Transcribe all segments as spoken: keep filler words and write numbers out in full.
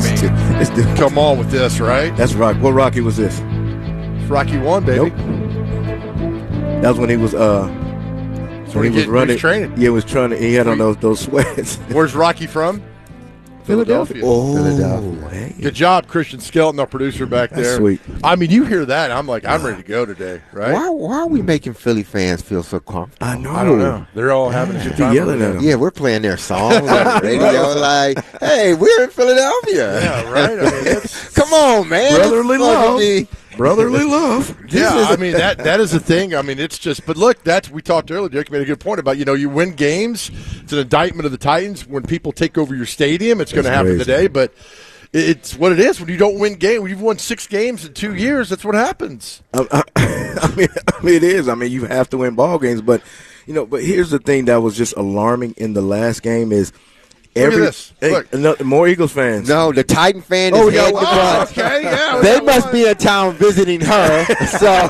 mean, This dude- come on with this, right? That's Rocky. What Rocky was this? It's Rocky One, baby. Nope. That was when he was uh when he he was get- running. he was training. Yeah, he was trying to. He had on those those sweats. Where's Rocky from? Philadelphia. Oh, Philadelphia. hey. Good job, Christian Skelton, our producer back That's there. sweet. I mean, you hear that, I'm like, I'm ready to go today, right? Why, why are we making Philly fans feel so comfortable? I know. I don't know. They're all having a good time. Yelling over at there. him. Yeah, we're playing their songs on the radio. Like, hey, we're in Philadelphia. Yeah, right? I mean, it's, Come on, man. Brotherly It's fucking love. me. Brotherly love. yeah, I mean, that that is the thing. I mean, it's just, but look, that's, we talked earlier, Dick made a good point about, you know, you win games. It's an indictment of the Titans. When people take over your stadium, it's going to That's happen crazy. today, but it's what it is. When you don't win games, when you've won six games in two years, that's what happens. I, I, I mean, I mean, it is. I mean, you have to win ball games, but you know. But here's the thing that was just alarming in the last game is every this. hey, Look. no- more Eagles fans. No, the Titan fan is Oh, yeah, heading to wow, Bronx. okay, yeah. They must be in town visiting her, so,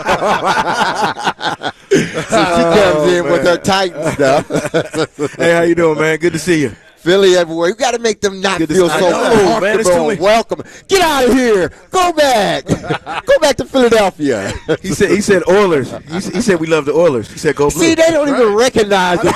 so she comes in with her Titan stuff. Hey, how you doing, man? Good to see you. Philly everywhere. You got to make them not Good to feel see- so I know, man. It's comfortable too and late. welcome. Get out of here. Go back. Go back to Philadelphia. He said. He said Oilers. He, s- he said we love the Oilers. He said go blue. See, they don't even recognize the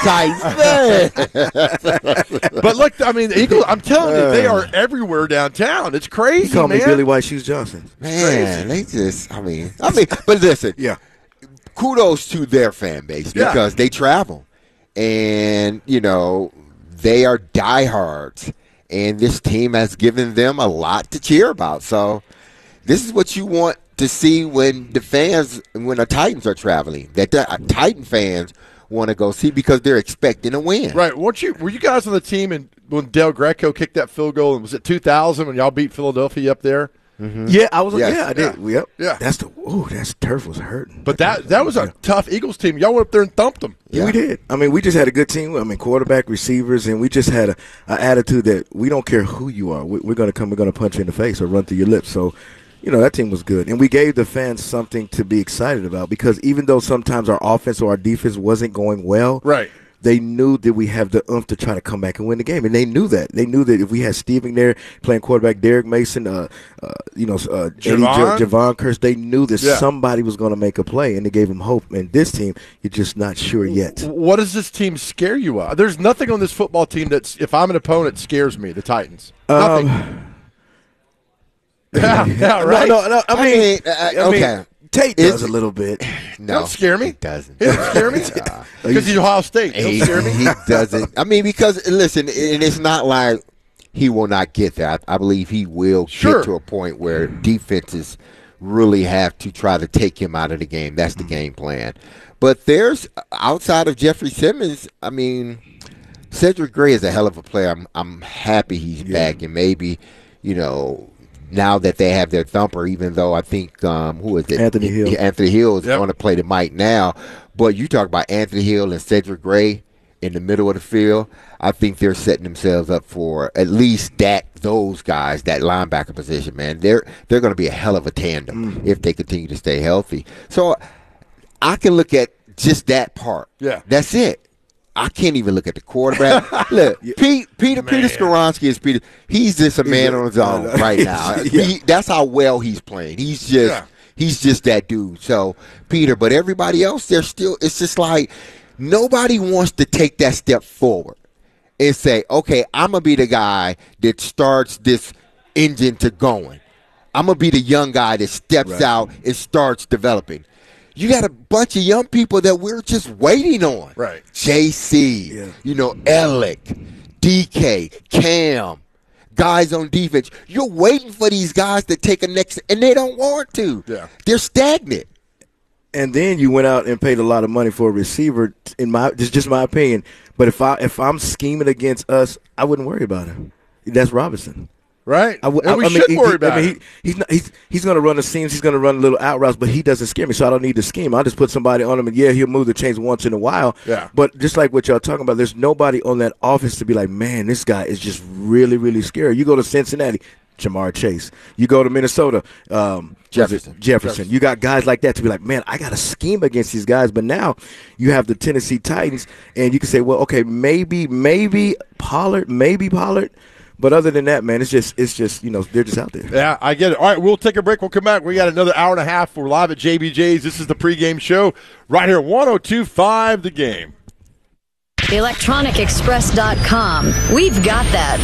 Titans. Man. But look, I mean, the Eagles, I'm telling you, they are everywhere downtown. It's crazy, He called man. me Billy White Shoes Johnson. Man, they just, I mean, I mean, but listen, Yeah. kudos to their fan base Yeah. because they travel and, you know, they are diehards, and this team has given them a lot to cheer about. So this is what you want to see when the fans, when the Titans are traveling, that the Titan fans want to go see because they're expecting a win. Right. Weren't you, were you guys on the team and when Del Greco kicked that field goal, and was it two thousand when y'all beat Philadelphia up there? Yeah, I was. Yes. Yeah, I did. Yeah. Yep. Yeah. That's the. Ooh, that's turf was hurting. But that that was a tough Eagles team. Y'all went up there and thumped them. Yeah, we did. I mean, we just had a good team. I mean, quarterback, receivers, and we just had a, a attitude that we don't care who you are. We, we're going to come. We're going to punch you in the face or run through your lips. So, you know, that team was good, and we gave the fans something to be excited about because even though sometimes our offense or our defense wasn't going well, Right. they knew that we have the oomph to try to come back and win the game, and they knew that. They knew that if we had Steven there playing quarterback, Derek Mason, uh, uh, you know, uh, Eddie Javon? J- Javon Curse, they knew that Yeah. somebody was going to make a play, and they gave them hope. And this team, you're just not sure yet. What does this team scare you of? There's nothing on this football team that's, if I'm an opponent, scares me, the Titans. Nothing. Um, yeah, yeah, right? No, no, no. I I mean, mean, uh, I mean, okay. Tate It's- does a little bit. No, Don't scare me. It doesn't. He doesn't scare me because he's Ohio State. Don't He, scare me. he doesn't. I mean, because listen, and it's not like he will not get there. I, I believe he will Sure. get to a point where defenses really have to try to take him out of the game. That's the game plan. But there's outside of Jeffrey Simmons. I mean, Cedric Gray is a hell of a player. I'm I'm happy he's back, and maybe you know. Now that they have their thumper, even though I think um, who is it? Anthony Hill. Anthony Hill is Yep. going to play the mic now. But you talk about Anthony Hill and Cedric Gray in the middle of the field. I think they're setting themselves up for at least that those guys, that linebacker position. Man, they're they're going to be a hell of a tandem Mm. if they continue to stay healthy. So I can look at just that part. Yeah. That's it. I can't even look at the quarterback. Look, Pete, Peter Man. Peter Skoronski is Peter. He's just a man on his own right now. Yeah. He- that's how well he's playing. He's just Yeah. he's just that dude. So Peter, but everybody else, they're still. It's just like nobody wants to take that step forward and say, okay, I'm gonna be the guy that starts this engine to going. I'm gonna be the young guy that steps Right. out and starts developing. You got a bunch of young people that we're just waiting on. Right. J C, Yeah. you know, Alec, D K, Cam, guys on defense. You're waiting for these guys to take a next, and they don't want to. Yeah. They're stagnant. And then you went out and paid a lot of money for a receiver. In my, just just my opinion. But if I if I'm scheming against us, I wouldn't worry about him. That's Robinson. Right. I, would- and I, we I mean, should he, worry he- about I mean, it. he, he's not, he's he's going to run the seams. He's going to run little out routes, but he doesn't scare me. So I don't need to scheme. I just put somebody on him, and yeah, he'll move the chains once in a while. Yeah. But just like what y'all talking about, there's nobody on that offense to be like, man, this guy is just really, really scary. You go to Cincinnati, Jamar Chase. You go to Minnesota, um, Jefferson. Jefferson. Jefferson. You got guys like that to be like, man, I got to scheme against these guys. But now you have the Tennessee Titans, and you can say, well, okay, maybe, maybe Pollard, maybe Pollard. But other than that, man, it's just it's just you know they're just out there. Yeah, I get it. All right, we'll take a break. We'll come back. We got another hour and a half. We're live at J B J's. This is the pregame show right here, one oh two point five The Game. electronic express dot com. We've got that.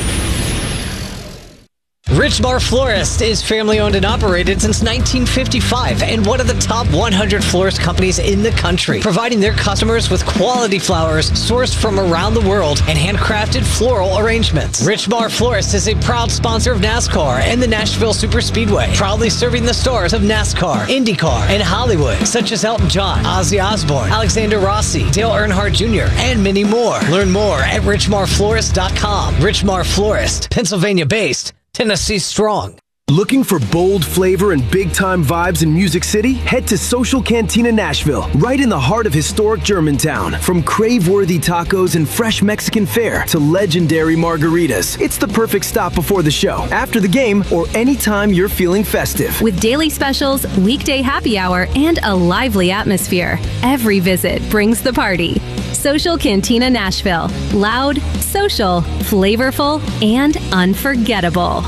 Richmar Florist is family-owned and operated since nineteen fifty-five and one of the top one hundred florist companies in the country, providing their customers with quality flowers sourced from around the world and handcrafted floral arrangements. Richmar Florist is a proud sponsor of NASCAR and the Nashville Superspeedway, proudly serving the stars of NASCAR, IndyCar, and Hollywood, such as Elton John, Ozzy Osbourne, Alexander Rossi, Dale Earnhardt Junior, and many more. Learn more at richmar florist dot com. Richmar Florist, Pennsylvania-based, Tennessee strong. Looking for bold flavor and big-time vibes in Music City? Head to Social Cantina Nashville, right in the heart of historic Germantown. From crave-worthy tacos and fresh Mexican fare to legendary margaritas, it's the perfect stop before the show, after the game, or anytime you're feeling festive. With daily specials, weekday happy hour, and a lively atmosphere, every visit brings the party. Social Cantina Nashville. Loud, social, flavorful, and unforgettable.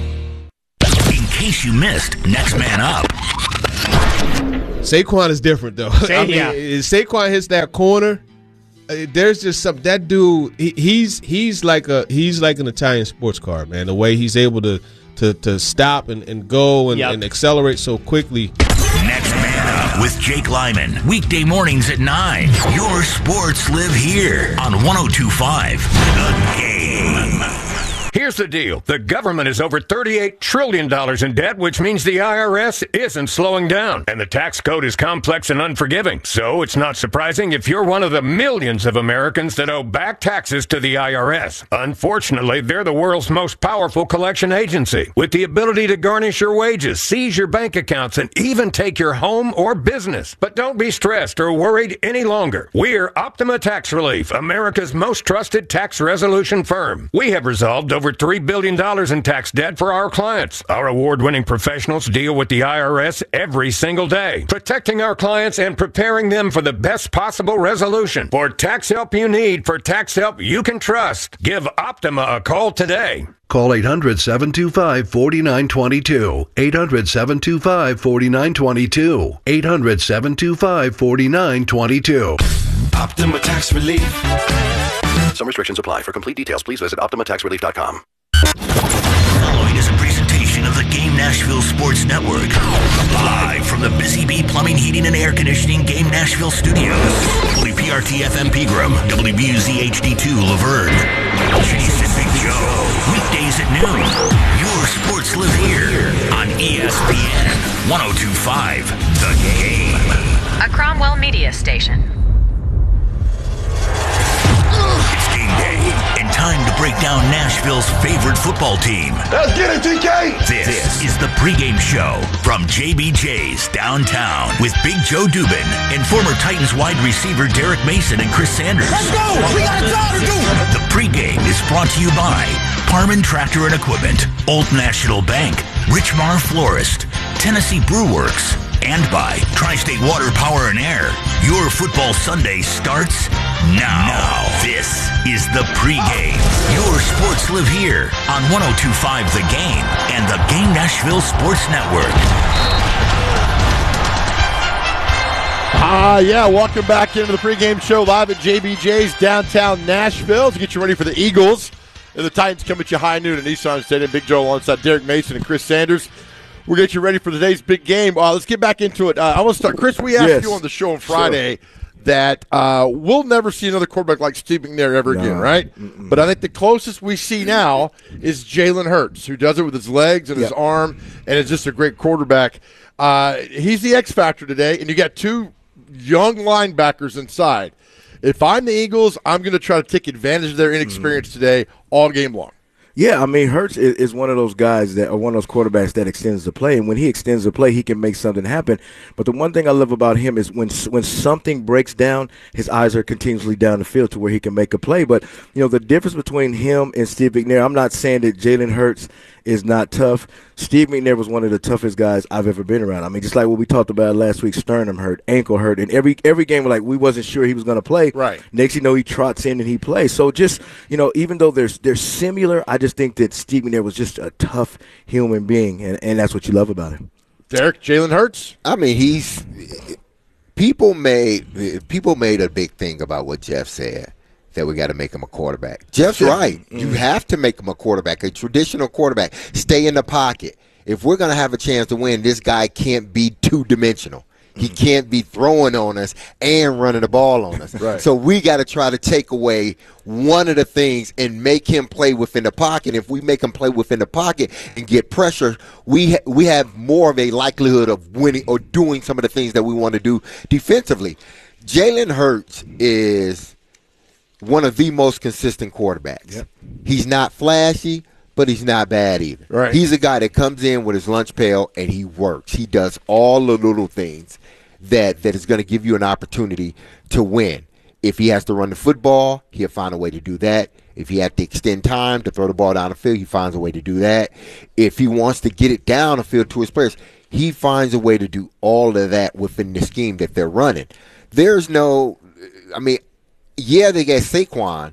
In case you missed, Next Man Up. Saquon is different, though. Say, I mean, yeah. if Saquon hits that corner, uh, there's just some that dude. He, he's he's like a he's like an Italian sports car, man. The way he's able to to to stop and, and go and, Yep. and accelerate so quickly. Next Man Up with Jake Lyman. Weekday mornings at nine. Your sports live here on one oh two point five The Game. Here's the deal. The government is over thirty-eight trillion dollars in debt, which means the I R S isn't slowing down. And the tax code is complex and unforgiving. So it's not surprising if you're one of the millions of Americans that owe back taxes to the I R S. Unfortunately, they're the world's most powerful collection agency, with the ability to garnish your wages, seize your bank accounts, and even take your home or business. But don't be stressed or worried any longer. We're Optima Tax Relief, America's most trusted tax resolution firm. We have resolved over three billion dollars in tax debt for our clients. Our award-winning professionals deal with the I R S every single day, protecting our clients and preparing them for the best possible resolution. For tax help you need, for tax help you can trust, give Optima a call today. Call eight hundred, seven two five, four nine two two. eight hundred, seven two five, four nine two two. eight hundred, seven two five, four nine two two. Optima Tax Relief. Some restrictions apply. For complete details, please visit optima tax relief dot com. Following is a presentation of the Game Nashville Sports Network. Live from the Busy Bee Plumbing, Heating, and Air Conditioning Game Nashville Studios. W P R T F M Pegram, W B U Z H D two Laverne. Jason Big Joe. Weekdays at noon. Your sports live here on E S P N one oh two point five The Game. A Cromwell Media Station. It's game day and time to break down Nashville's favorite football team. Let's get it, T K! This, this is the pregame show from J B J's downtown with Big Joe Dubin and former Titans wide receiver Derek Mason and Chris Sanders. Let's go! We got a job to do! The pregame is brought to you by Parman Tractor and Equipment, Old National Bank, Richmar Florist, Tennessee Brew Works, and by Tri-State Water, Power, and Air. Your football Sunday starts now. now. This is the pregame. Your sports live here on one oh two point five The Game and the Game Nashville Sports Network. Ah, uh, yeah, welcome back into the pregame show live at J B J's downtown Nashville to get you ready for the Eagles. And the Titans come at you high noon at Nissan Stadium. Big Joe alongside Derek Mason and Chris Sanders. We'll get you ready for today's big game. Uh, let's get back into it. Uh, I want to start. Chris, we asked yes. you on the show on Friday sure. that uh, we'll never see another quarterback like Steve McNair ever no. again, right? Mm-mm. But I think the closest we see now is Jalen Hurts, who does it with his legs and yep. his arm, and is just a great quarterback. Uh, he's the X factor today, and you got two young linebackers inside. If I'm the Eagles, I'm going to try to take advantage of their inexperience mm. today all game long. Yeah, I mean, Hurts is, is one of those guys that, or one of those quarterbacks that extends the play. And when he extends the play, he can make something happen. But the one thing I love about him is when when something breaks down, his eyes are continuously down the field to where he can make a play. But, you know, the difference between him and Steve McNair, I'm not saying that Jalen Hurts is not tough. Steve McNair was one of the toughest guys I've ever been around. I mean, just like what we talked about last week, sternum hurt, ankle hurt, and every every game, like we wasn't sure he was going to play. Right. Next you know, he trots in and he plays. So just, you know, even though they're, they're similar, I just think that Steve McNair was just a tough human being, and, and that's what you love about him. Derek, Jalen Hurts? I mean, he's people made people made a big thing about what Jeff said, that we got to make him a quarterback. Jeff's right. Mm-hmm. You have to make him a quarterback, a traditional quarterback. Stay in the pocket. If we're going to have a chance to win, this guy can't be two-dimensional. He can't be throwing on us and running the ball on us. Right. So we got to try to take away one of the things and make him play within the pocket. If we make him play within the pocket and get pressure, we ha- we have more of a likelihood of winning or doing some of the things that we want to do defensively. Jalen Hurts is one of the most consistent quarterbacks. Yep. He's not flashy, but he's not bad either. Right. He's a guy that comes in with his lunch pail and he works. He does all the little things that that is going to give you an opportunity to win. If he has to run the football, he'll find a way to do that. If he has to extend time to throw the ball down the field, he finds a way to do that. If he wants to get it down the field to his players, he finds a way to do all of that within the scheme that they're running. There's no, I mean, yeah, they got Saquon,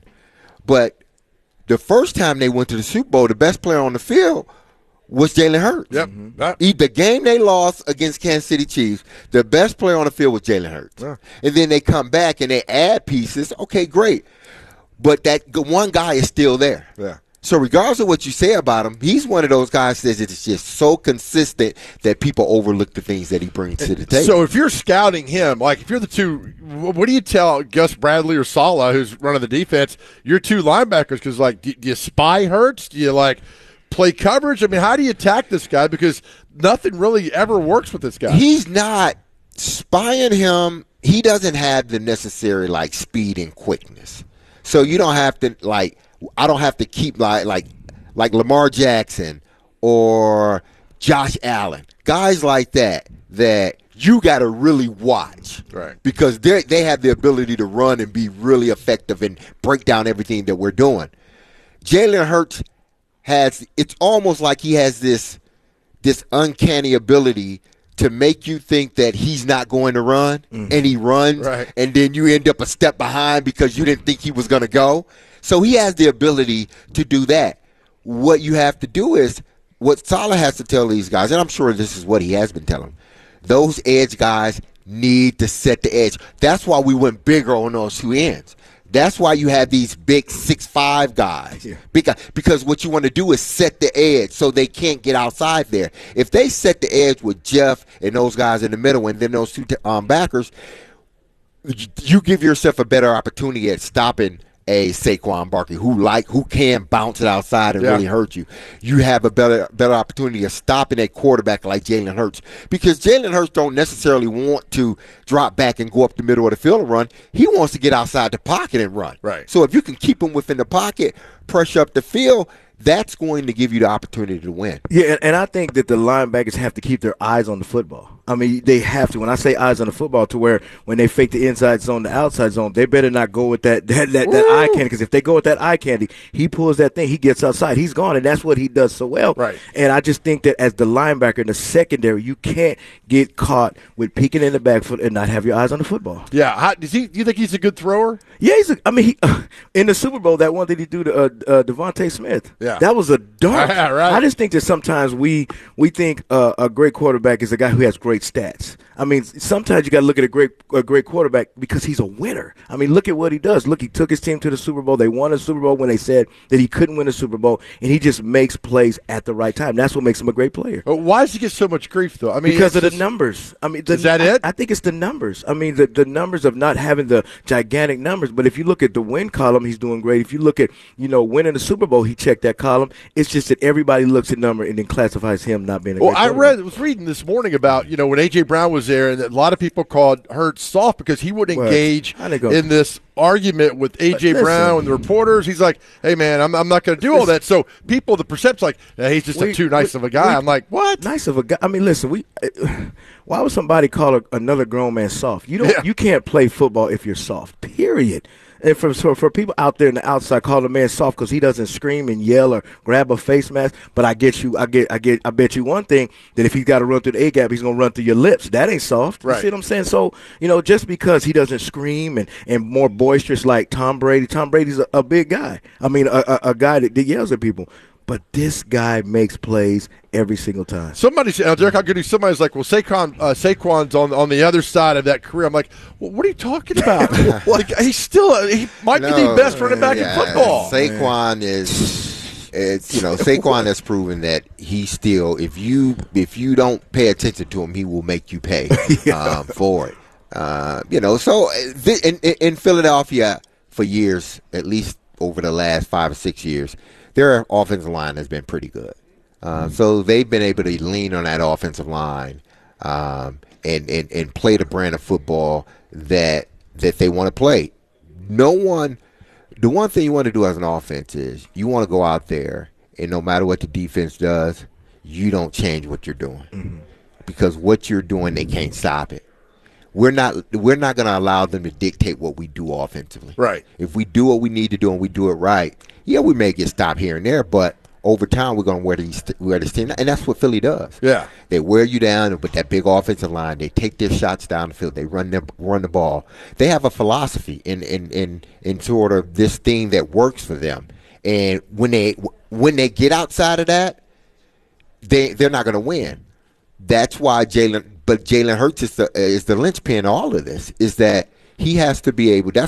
but the first time they went to the Super Bowl, the best player on the field was Jalen Hurts. Yep. Mm-hmm. The game they lost against Kansas City Chiefs, the best player on the field was Jalen Hurts. Yeah. And then they come back and they add pieces. Okay, great. But that one guy is still there. Yeah. So regardless of what you say about him, he's one of those guys that is just so consistent that people overlook the things that he brings to the table. So if you're scouting him, like if you're the two, what do you tell Gus Bradley or Saleh, who's running the defense, your two linebackers? Because like, do, do you spy Hurts? Do you like play coverage? I mean, how do you attack this guy? Because nothing really ever works with this guy. He's not spying him. He doesn't have the necessary like speed and quickness. So you don't have to like. I don't have to keep like like like Lamar Jackson or Josh Allen, guys like that that you got to really watch, right? Because they they have the ability to run and be really effective and break down everything that we're doing. Jalen Hurts has, it's almost like he has this this uncanny ability to make you think that he's not going to run, mm-hmm. and he runs, right. And then you end up a step behind because you didn't think he was going to go. So he has the ability to do that. What you have to do is, what Saleh has to tell these guys, and I'm sure this is what he has been telling them, those edge guys need to set the edge. That's why we went bigger on those two ends. That's why you have these big six five guys. Yeah. Because, because what you want to do is set the edge so they can't get outside there. If they set the edge with Jeff and those guys in the middle and then those two um, backers, you give yourself a better opportunity at stopping a Saquon Barkley who like who can bounce it outside and yeah. really hurt you. You have a better better opportunity of stopping a quarterback like Jalen Hurts, because Jalen Hurts don't necessarily want to drop back and go up the middle of the field and run. He wants to get outside the pocket and run. Right. So if you can keep him within the pocket, pressure up the field, that's going to give you the opportunity to win. Yeah, and, and I think that the linebackers have to keep their eyes on the football. I mean, they have to. When I say eyes on the football, to where when they fake the inside zone, the outside zone, they better not go with that that that, that eye candy. Because if they go with that eye candy, he pulls that thing, he gets outside, he's gone, and that's what he does so well. Right. And I just think that as the linebacker in the secondary, you can't get caught with peeking in the back foot and not have your eyes on the football. Yeah. How, does he? Do you think he's a good thrower? Yeah, he's. A, I mean, he, uh, in the Super Bowl, that one that he do to uh, uh, Devontae Smith. Yeah. That was a dart. Yeah, right. I just think that sometimes we we think uh, a great quarterback is a guy who has great stats. I mean, sometimes you got to look at a great a great quarterback because he's a winner. I mean, look at what he does. Look, he took his team to the Super Bowl. They won a Super Bowl when they said that he couldn't win a Super Bowl, and he just makes plays at the right time. That's what makes him a great player. But why does he get so much grief, though? I mean, because of just, the numbers. I mean, the, is that I, it? I think it's the numbers. I mean, the, the numbers of not having the gigantic numbers. But if you look at the win column, he's doing great. If you look at, you know, winning the Super Bowl, he checked that column. It's just that everybody looks at number and then classifies him not being a well, great I quarterback. read, was reading this morning about, you know, when A J. Brown was there, and a lot of people called Hurts soft because he wouldn't well, engage in this argument with A J. Brown and the reporters. He's like, hey, man, I'm, I'm not going to do all that. So people, the perception's like, hey, he's just we, a too nice we, of a guy. We, I'm like, what? Nice of a guy. I mean, listen, we. Why would somebody call a, another grown man soft? You don't. Yeah. You can't play football if you're soft, period. And for, for for people out there in the outside, call the man soft because he doesn't scream and yell or grab a face mask. But I get you, I get, I get, I bet you one thing that if he's got to run through the A gap, he's gonna run through your lips. That ain't soft. Right. You see what I'm saying? So you know, just because he doesn't scream and, and more boisterous like Tom Brady, Tom Brady's a, a big guy. I mean, a, a, a guy that, that yells at people. But this guy makes plays every single time. Somebody said, uh, Derek, I'll give you somebody's like, well, Saquon, uh, Saquon's on on the other side of that career. I'm like, well, what are you talking about? Like, he's still, uh, he might No, be the best running back yeah, in football. Saquon is, it's, you know, Saquon has proven that he still, if you if you don't pay attention to him, he will make you pay yeah. um, for it. Uh, you know, so th- in, in Philadelphia for years, at least over the last five or six years, their offensive line has been pretty good. Uh, mm-hmm. So they've been able to lean on that offensive line um, and, and, and play the brand of football that that they want to play. No one – the one thing you want to do as an offense is you want to go out there and no matter what the defense does, you don't change what you're doing. Mm-hmm. Because what you're doing, they can't stop it. We're not we're not going to allow them to dictate what we do offensively. Right. If we do what we need to do and we do it right, yeah, we may get stopped here and there, but over time we're going to wear these wear this team, and that's what Philly does. Yeah. They wear you down with that big offensive line. They take their shots down the field. They run them run the ball. They have a philosophy in in in, in sort of this thing that works for them. And when they when they get outside of that, they they're not going to win. That's why Jalen. But Jalen Hurts is the, is the linchpin in all of this, is that he has to be able – that's